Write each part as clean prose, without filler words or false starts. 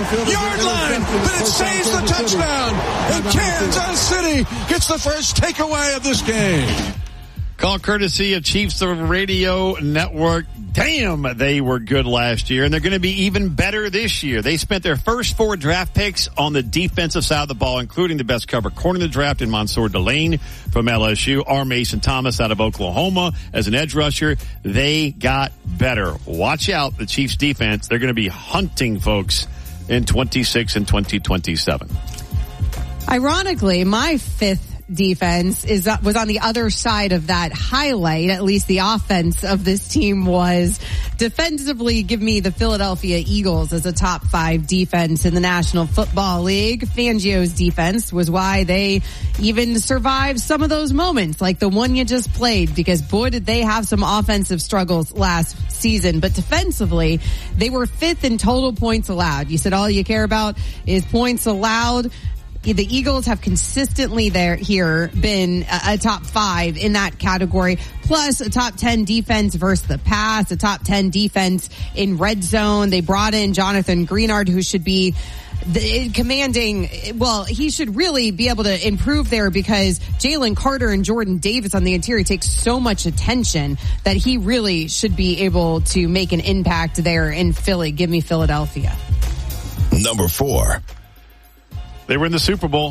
yard line, but it saves the touchdown. And Kansas City gets the first takeaway of this game. Call courtesy of Chiefs Radio Network. Damn, they were good last year, and they're going to be even better this year. They spent their first 4 draft picks on the defensive side of the ball, including the best cover corner in the draft in Mansour Delane from LSU, R. Mason Thomas out of Oklahoma as an edge rusher. They got better. Watch out, the Chiefs defense. They're going to be hunting folks in 26 and 2027. Ironically, my 5th defense was on the other side of that highlight. At least the offense of this team was. Defensively, give me the Philadelphia Eagles as a top 5 defense in the National Football League. Fangio's defense was why they even survived some of those moments, like the one you just played, because boy, did they have some offensive struggles last season. But defensively, they were 5th in total points allowed. You said all you care about is points allowed. The Eagles have consistently been a top 5 in that category, plus a top 10 defense versus the pass, a top 10 defense in red zone. They brought in Jonathan Greenard, who should be commanding, well, he should really be able to improve there because Jalen Carter and Jordan Davis on the interior take so much attention that he really should be able to make an impact there in Philly. Give me Philadelphia. Number 4. They were in the Super Bowl.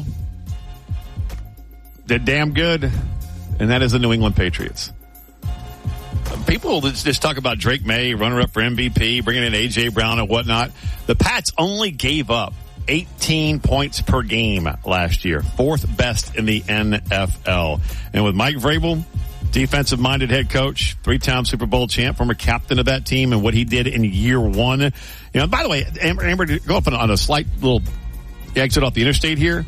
They're damn good. And that is the New England Patriots. People just talk about Drake May, runner-up for MVP, bringing in A.J. Brown and whatnot. The Pats only gave up 18 points per game last year. 4th best in the NFL. And with Mike Vrabel, defensive-minded head coach, 3-time Super Bowl champ, former captain of that team, and what he did in year 1. You know, by the way, Amber, go up on a slight little exit off the interstate here.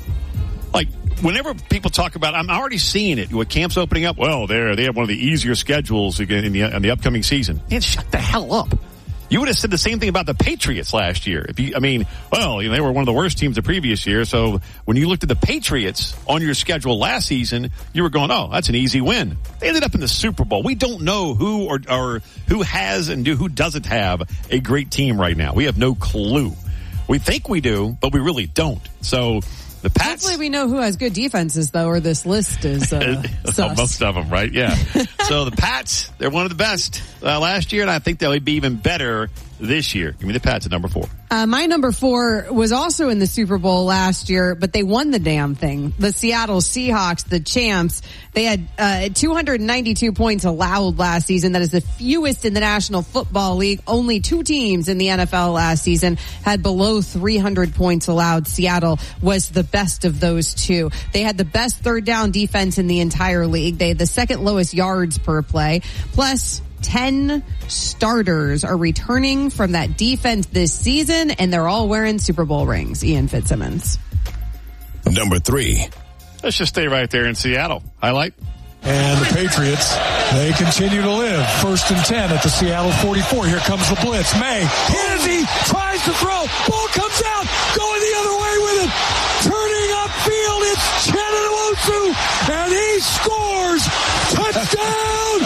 Like, whenever people talk about, I'm already seeing it. With camps opening up, well, they have one of the easier schedules in the upcoming season. Man, shut the hell up. You would have said the same thing about the Patriots last year. They were one of the worst teams the previous year. So when you looked at the Patriots on your schedule last season, you were going, oh, that's an easy win. They ended up in the Super Bowl. We don't know who or who has and who doesn't have a great team right now. We have no clue. We think we do, but we really don't. So the Pats. Hopefully we know who has good defenses, though, or this list is sus. Most of them, right? Yeah. So the Pats, they're one of the best last year, and I think they'll be even better this year. Give me the Pats at number 4. My number 4 was also in the Super Bowl last year, but they won the damn thing. The Seattle Seahawks, the champs, they had 292 points allowed last season. That is the fewest in the National Football League. Only 2 teams in the NFL last season had below 300 points allowed. Seattle was the best of those 2. They had the best third down defense in the entire league. They had the 2nd lowest yards per play. Plus, 10 starters are returning from that defense this season, and they're all wearing Super Bowl rings. Ian Fitzsimmons. Number 3. Let's just stay right there in Seattle. Highlight. And the Patriots, they continue to live. 1st and 10 at the Seattle 44. Here comes the blitz. May, Hennessy tries to throw. Ball comes out. Going the other way with it. Turning upfield. It's Chenoweth, and he scores. Touchdown,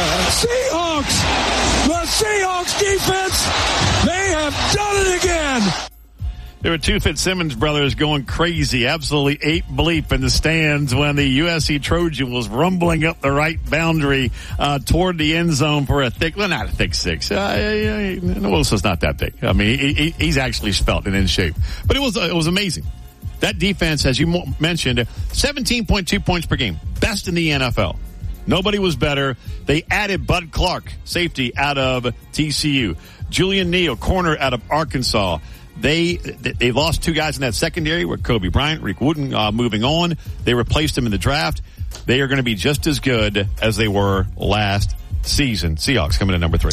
Seahawks. The Seahawks defense, they have done it again. There were 2 Fitzsimmons brothers going crazy, absolutely ate bleep in the stands when the USC Trojan was rumbling up the right boundary toward the end zone for not a thick 6. Wilson's not that big. I mean, he's actually spelt and in shape. But it was amazing. That defense, as you mentioned, 17.2 points per game, best in the NFL. Nobody was better. They added Bud Clark, safety out of TCU. Julian Neal, corner out of Arkansas. They lost 2 guys in that secondary with Kobe Bryant, Rick Wooten moving on. They replaced him in the draft. They are going to be just as good as they were last season. Seahawks coming in number 3.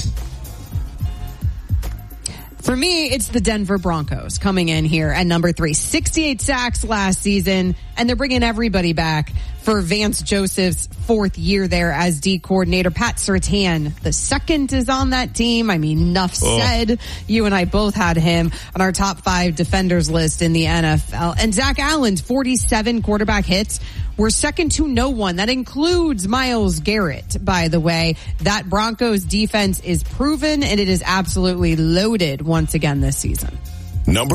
For me, it's the Denver Broncos coming in here at number 3. 68 sacks last season, and they're bringing everybody back for Vance Joseph's 4th year there as D coordinator. Pat Surtain, the 2nd, is on that team. I mean, enough said. You and I both had him on our top 5 defenders list in the NFL. And Zach Allen's 47 quarterback hits were second to no one. That includes Myles Garrett, by the way. That Broncos defense is proven, and it is absolutely loaded once again this season. Number